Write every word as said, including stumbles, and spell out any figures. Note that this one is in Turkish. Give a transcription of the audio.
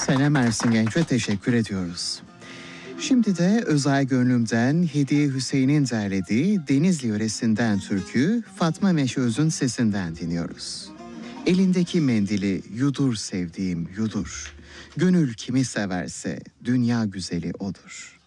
Senem Ersin Genç'e teşekkür ediyoruz. Şimdi de Özay Gönlüm'den Hediye Hüseyin'in derlediği Denizli yöresinden türkü Fatma Meşöz'ün sesinden dinliyoruz. Elindeki mendili yudur sevdiğim yudur. Gönül kimi severse dünya güzeli odur.